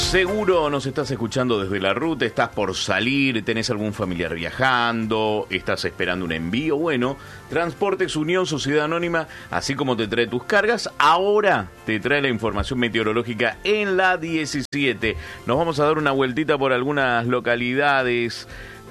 Seguro nos estás escuchando desde la ruta, estás por salir, tenés algún familiar viajando, estás esperando un envío. Bueno, Transportes Unión Sociedad Anónima, así como te trae tus cargas, ahora te trae la información meteorológica en la 17. Nos vamos a dar una vueltita por algunas localidades.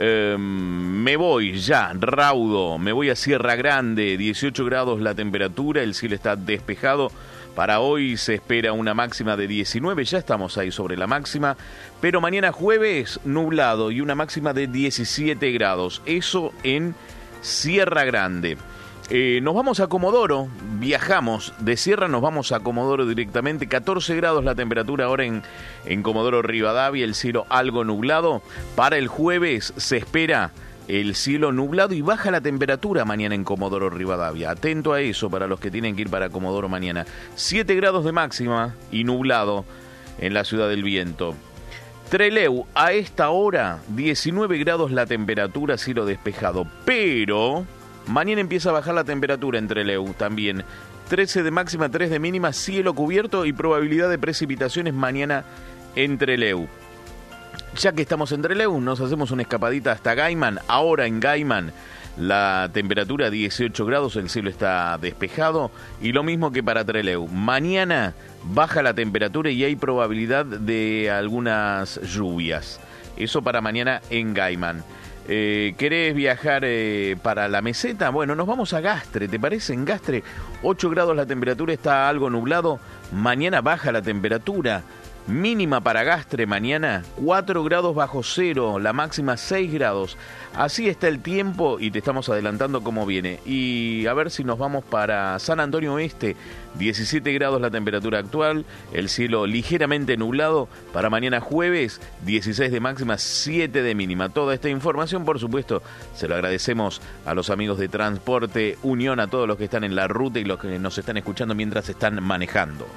Me voy ya, raudo, me voy a Sierra Grande, 18 grados la temperatura, el cielo está despejado. Para hoy se espera una máxima de 19, ya estamos ahí sobre la máxima, pero mañana jueves nublado y una máxima de 17 grados, eso en Sierra Grande. Nos vamos a Comodoro, viajamos de Sierra, nos vamos a Comodoro directamente, 14 grados la temperatura ahora en Comodoro Rivadavia, el cielo algo nublado. Para el jueves se espera el cielo nublado y baja la temperatura mañana en Comodoro Rivadavia. Atento a eso para los que tienen que ir para Comodoro mañana. 7 grados de máxima y nublado en la Ciudad del Viento. Trelew, a esta hora, 19 grados la temperatura, cielo despejado. Pero mañana empieza a bajar la temperatura en Trelew también. 13 de máxima, 3 de mínima, cielo cubierto y probabilidad de precipitaciones mañana en Trelew. Ya que estamos en Trelew, nos hacemos una escapadita hasta Gaiman. Ahora en Gaiman la temperatura 18 grados, el cielo está despejado. Y lo mismo que para Trelew. Mañana baja la temperatura y hay probabilidad de algunas lluvias. Eso para mañana en Gaiman. ¿Querés viajar para la meseta? Bueno, nos vamos a Gastre, ¿te parece? En Gastre, 8 grados la temperatura, está algo nublado. Mañana baja la temperatura. Mínima para Gastre mañana 4 grados bajo cero, la máxima 6 grados. Así está el tiempo y te estamos adelantando cómo viene. Y a ver si nos vamos para San Antonio Oeste, 17 grados la temperatura actual, el cielo ligeramente nublado. Para mañana jueves, 16 de máxima, 7 de mínima. Toda esta información, por supuesto, se lo agradecemos a los amigos de Transporte Unión, a todos los que están en la ruta y los que nos están escuchando mientras están manejando.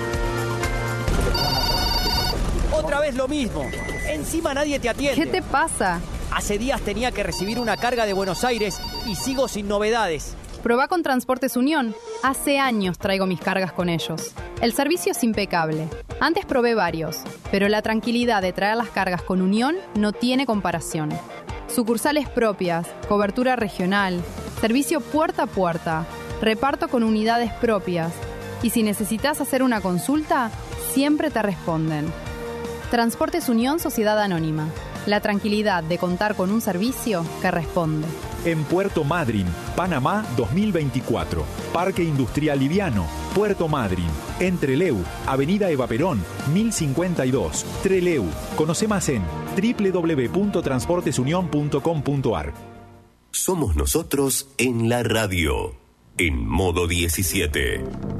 Otra vez lo mismo. Encima nadie te atiende. ¿Qué te pasa? Hace días tenía que recibir una carga de Buenos Aires y sigo sin novedades. Probá con Transportes Unión. Hace años traigo mis cargas con ellos. El servicio es impecable. Antes probé varios, pero la tranquilidad de traer las cargas con Unión no tiene comparación. Sucursales propias, cobertura regional, servicio puerta a puerta, reparto con unidades propias. Y si necesitas hacer una consulta, siempre te responden. Transportes Unión Sociedad Anónima. La tranquilidad de contar con un servicio que responde. En Puerto Madryn, Panamá 2024. Parque Industrial Liviano, Puerto Madryn. En Trelew, Avenida Eva Perón, 1052. Trelew. Conoce más en www.transportesunion.com.ar. Somos nosotros en la radio, en modo 17.